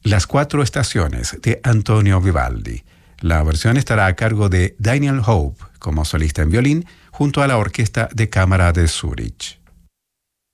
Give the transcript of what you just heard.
Las cuatro estaciones de Antonio Vivaldi. La versión estará a cargo de Daniel Hope como solista en violín junto a la Orquesta de Cámara de Zúrich.